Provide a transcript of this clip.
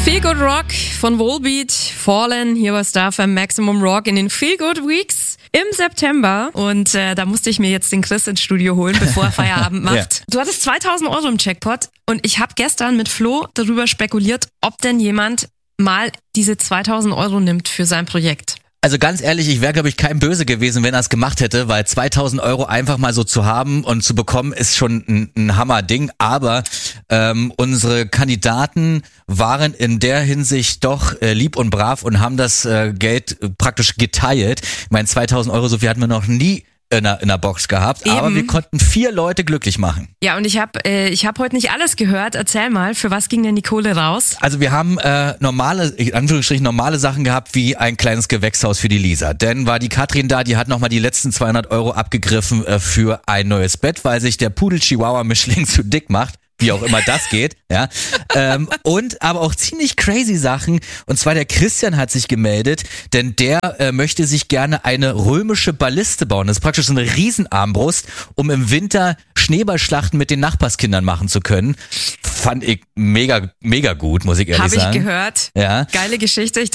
Feel Good Rock von Volbeat, Fallen, hier war Starfam Maximum Rock in den Feel Good Weeks im September. Und da musste ich mir jetzt den Chris ins Studio holen, bevor er Feierabend macht. Ja. Du hattest 2.000 Euro im Jackpot und ich habe gestern mit Flo darüber spekuliert, ob denn jemand mal diese 2.000 Euro nimmt für sein Projekt. Also ganz ehrlich, ich wäre, glaube ich, kein Böse gewesen, wenn er es gemacht hätte, weil 2.000 Euro einfach mal so zu haben und zu bekommen, ist schon ein Hammerding. Aber unsere Kandidaten waren in der Hinsicht doch lieb und brav und haben das Geld praktisch geteilt. Ich meine, 2.000 Euro, so viel hatten wir noch nie in der Box gehabt, aber wir konnten 4 Leute glücklich machen. Ja, und ich hab heute nicht alles gehört. Erzähl mal, für was ging denn die Kohle raus? Also wir haben normale Sachen gehabt, wie ein kleines Gewächshaus für die Lisa. Denn war die Katrin da, die hat nochmal die letzten 200 Euro abgegriffen für ein neues Bett, weil sich der Pudel-Chihuahua-Mischling zu dick macht. Wie auch immer das geht, ja. Und aber auch ziemlich crazy Sachen. Und zwar der Christian hat sich gemeldet, denn der möchte sich gerne eine römische Balliste bauen. Das ist praktisch so eine Riesenarmbrust, um im Winter Schneeballschlachten mit den Nachbarskindern machen zu können. Fand ich mega, mega gut, muss ich ehrlich sagen. Habe ich gehört. Ja. Geile Geschichte.